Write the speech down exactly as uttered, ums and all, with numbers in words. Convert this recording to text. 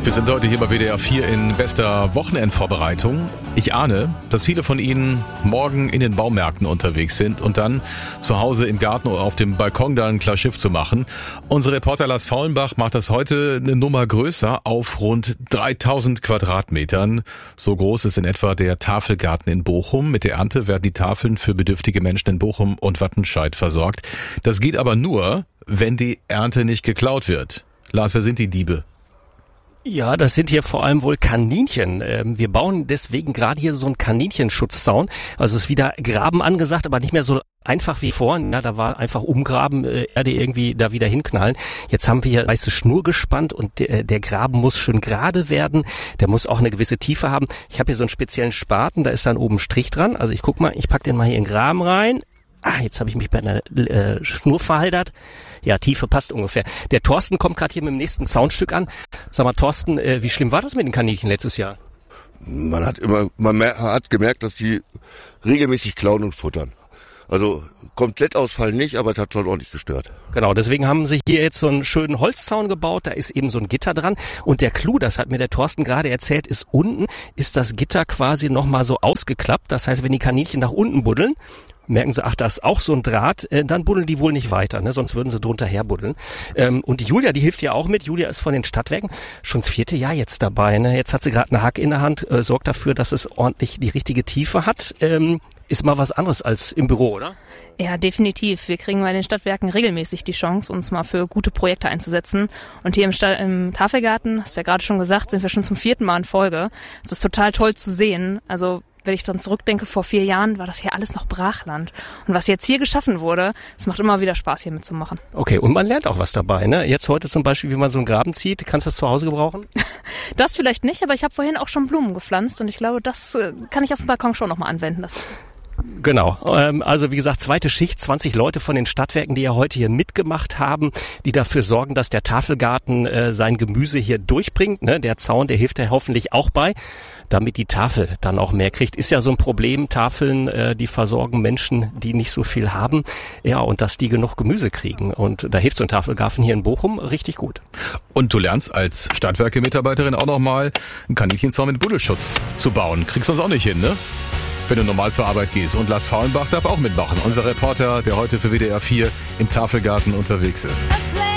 Wir sind heute hier bei W D R vier in bester Wochenendvorbereitung. Ich ahne, dass viele von Ihnen morgen in den Baumärkten unterwegs sind und dann zu Hause im Garten oder auf dem Balkon da ein klar Schiff zu machen. Unser Reporter Lars Faulenbach macht das heute eine Nummer größer auf rund dreitausend Quadratmetern. So groß ist in etwa der Tafelgarten in Bochum. Mit der Ernte werden die Tafeln für bedürftige Menschen in Bochum und Wattenscheid versorgt. Das geht aber nur, wenn die Ernte nicht geklaut wird. Lars, wer sind die Diebe? Ja, das sind hier vor allem wohl Kaninchen. Wir bauen deswegen gerade hier so einen Kaninchenschutzzaun. Also es ist wieder Graben angesagt, aber nicht mehr so einfach wie vorhin. Ja, da war einfach umgraben, Erde irgendwie da wieder hinknallen. Jetzt haben wir hier weiße Schnur gespannt und der, der Graben muss schön gerade werden. Der muss auch eine gewisse Tiefe haben. Ich habe hier so einen speziellen Spaten, da ist dann oben ein Strich dran. Also ich guck mal, ich pack den mal hier in den Graben rein. Ah, jetzt habe ich mich bei einer äh, Schnur verheddert. Ja, Tiefe passt ungefähr. Der Thorsten kommt gerade hier mit dem nächsten Soundstück an. Sag mal, Thorsten, äh, wie schlimm war das mit den Kaninchen letztes Jahr? Man hat immer, man hat gemerkt, dass die regelmäßig klauen und futtern. Also komplett ausfallen nicht, aber es hat schon ordentlich gestört. Genau, deswegen haben sie hier jetzt so einen schönen Holzzaun gebaut, da ist eben so ein Gitter dran. Und der Clou, das hat mir der Thorsten gerade erzählt, ist unten ist das Gitter quasi nochmal so ausgeklappt. Das heißt, wenn die Kaninchen nach unten buddeln, merken sie, ach, da ist auch so ein Draht, äh, dann buddeln die wohl nicht weiter, ne? Sonst würden sie drunter herbuddeln. Ähm, und die Julia, die hilft ja auch mit. Julia ist von den Stadtwerken schon das vierte Jahr jetzt dabei, ne? Jetzt hat sie gerade eine Hack in der Hand, äh, sorgt dafür, dass es ordentlich die richtige Tiefe hat. Ähm, ist mal was anderes als im Büro, oder? Ja, definitiv. Wir kriegen bei den Stadtwerken regelmäßig die Chance, uns mal für gute Projekte einzusetzen. Und hier im, Sta- im Tafelgarten, hast du ja gerade schon gesagt, sind wir schon zum vierten Mal in Folge. Es ist total toll zu sehen. Also wenn ich dann zurückdenke, vor vier Jahren war das hier alles noch Brachland. Und was jetzt hier geschaffen wurde, es macht immer wieder Spaß, hier mitzumachen. Okay, und man lernt auch was dabei, ne? Jetzt heute zum Beispiel, wie man so einen Graben zieht. Kannst du das zu Hause gebrauchen? Das vielleicht nicht, aber ich habe vorhin auch schon Blumen gepflanzt und ich glaube, das äh, kann ich auf dem Balkon schon nochmal anwenden. Das Genau, ähm, also wie gesagt, zweite Schicht, zwanzig Leute von den Stadtwerken, die ja heute hier mitgemacht haben, die dafür sorgen, dass der Tafelgarten äh, sein Gemüse hier durchbringt. Ne? Der Zaun, der hilft ja hoffentlich auch bei, damit die Tafel dann auch mehr kriegt. Ist ja so ein Problem, Tafeln, äh, die versorgen Menschen, die nicht so viel haben. Ja, und dass die genug Gemüse kriegen. Und da hilft so ein Tafelgarten hier in Bochum richtig gut. Und du lernst als Stadtwerke-Mitarbeiterin auch nochmal einen Kaninchenzaun mit Buddelschutz zu bauen. Kriegst du uns auch nicht hin, ne? Wenn du normal zur Arbeit gehst. Und Lars Faulenbach darf auch mitmachen. Unser Reporter, der heute für W D R vier im Tafelgarten unterwegs ist.